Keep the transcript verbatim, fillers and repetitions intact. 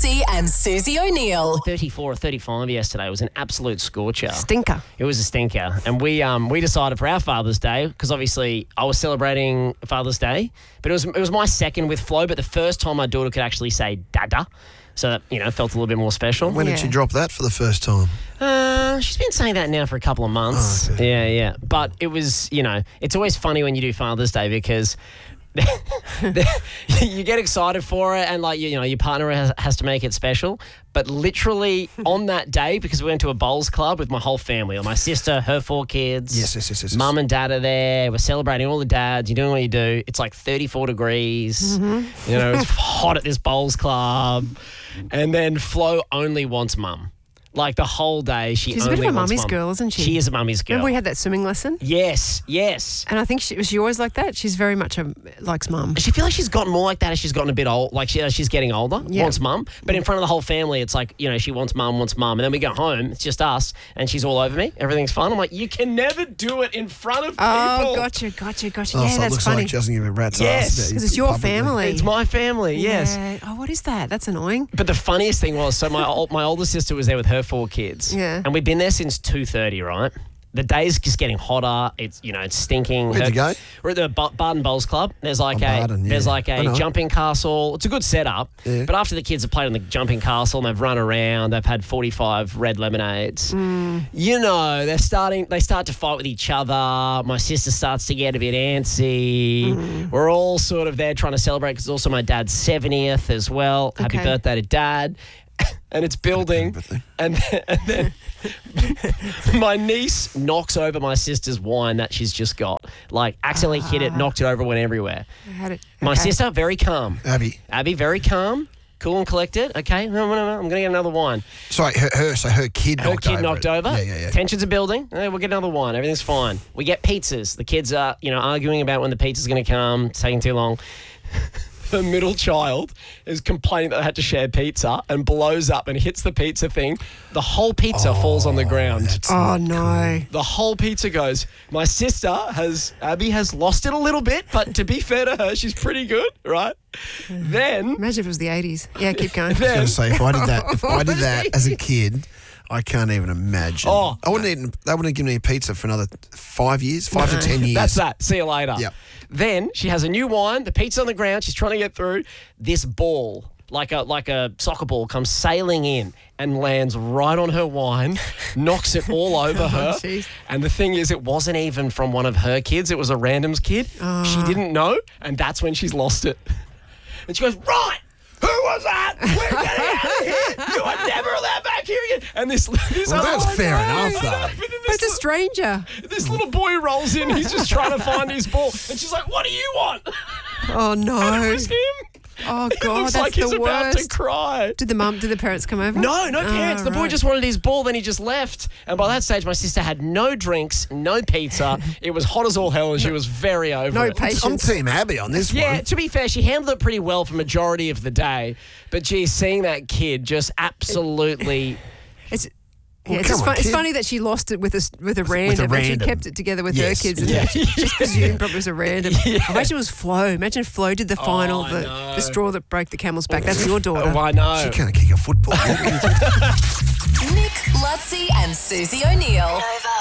Lutzi and Susie O'Neill. thirty-four or thirty-five yesterday. It was an absolute scorcher. Stinker. It was a stinker. And we um we decided for our Father's Day, because obviously I was celebrating Father's Day, but it was it was my second with Flo, but the first time my daughter could actually say Dada. So that, you know, felt a little bit more special. When Yeah. did she drop that for the first time? Uh, she's been saying that now for a couple of months. Oh, okay. Yeah, yeah. But it was, you know, it's always funny when you do Father's Day because you get excited for it and, like, you, you know, your partner has, has to make it special. But literally on that day, because we went to a bowls club with my whole family, my sister, her four kids. Yes, yes, yes, yes. Mum and dad are there. We're celebrating all the dads. You're doing what you do. It's like thirty-four degrees. Mm-hmm. You know, it's hot at this bowls club. And then Flo only wants mum. Like the whole day, she She's a only bit of a wants mummy's mum. girl, isn't she? She is a mummy's girl. Remember we had that swimming lesson? Yes, yes. And I think she was she always like that. She's very much a likes mum. She feels like she's gotten more like that as she's gotten a bit old. Like she, as she's getting older, Yeah. wants mum. But in front of the whole family, it's like, you know, she wants mum, wants mum. And then we go home, it's just us, and she's all over me. Everything's fun. I'm like, you can never do it in front of people. Oh, gotcha, gotcha, gotcha. Oh, yeah, so it that's looks funny. like she doesn't give a rat's Yes, ass about you 'cause it's your publicly. family. It's my family, yes. Yeah. Oh, what is that? That's annoying. But the funniest thing was, so my ol- my older sister was there with her four kids. Yeah. And we've been there since two thirty, right? The day's just getting hotter. It's, you know, it's stinking. Where'd Her- you go? We're at the Ba- Barden Bowls Club. There's like Oh, a Barden, there's yeah. like I a know. jumping castle. It's a good setup. Yeah. But after the kids have played on the jumping castle and they've run around, they've had forty-five red lemonades. Mm. You know, they're starting. They start to fight with each other. My sister starts to get a bit antsy. Mm. We're all sort of there trying to celebrate because it's also my dad's seventieth as well. Happy Okay. birthday to Dad. And it's building, birthday. and then, and then my niece knocks over my sister's wine that she's just got. Like, accidentally hit it, knocked it over, went everywhere. I had it. My okay. sister, very calm. Abby. Abby, very calm, cool and collected. Okay, no, no, no, I'm going to get another wine. Sorry, her, her so her kid Her knocked kid over. knocked it. over. Yeah, yeah, yeah. Tensions are building. Eh, we'll get another wine. Everything's fine. We get pizzas. The kids are, you know, arguing about when the pizza's going to come. It's taking too long. The middle child is complaining that they had to share pizza and blows up and hits the pizza thing. The whole pizza falls on the ground. That's Oh, not no. The whole pizza goes. My sister has, Abby has lost it a little bit, but to be fair to her, she's pretty good, right? Then, Imagine if it was the eighties. Yeah, keep going. I was then going to say, if I did that, if I did that as a kid, I can't even imagine. Oh. I wouldn't eat, they wouldn't have given me a pizza for another five years, five to ten years. that's that. See you later. Yep. Then she has a new wine. The pizza's on the ground. She's trying to get through. This ball, like a like a soccer ball, comes sailing in and lands right on her wine, knocks it all over her. jeez. And the thing is, it wasn't even from one of her kids. It was a random's kid. She didn't know, and that's when she's lost it. And she goes, right. Who was that? We're getting out of here. You are never allowed back here again. And this, this Well, other- that's fair enough, I know, though. but then But this it's a stranger. This little boy rolls in. He's just trying to find his ball. And she's like, what do you want? Oh, And it no. was him. Oh, It God, looks that's like he's the about to worst. cry. Did the mum, did the parents come over? No, no Oh, parents. The boy right. just wanted his ball, then he just left. And by that stage, my sister had no drinks, no pizza. It was hot as all hell, and she was very over No it. patience. I'm Team Abby on this Yeah, one. to be fair, she handled it pretty well for majority of the day. But geez, seeing that kid just absolutely... It's, Well, yeah, it's, come just on, fun, it's kid. funny that she lost it with a, s- with a random, and she random. kept it together with Yes. her kids. And Yeah. she just presumed probably it was a random. I imagine it was Flo. Imagine Flo did the final, I the, know. the straw that broke the camel's back. That's your daughter. Oh, I know. She can't kick a football. Nick, Lutzi and Susie O'Neill. Nova.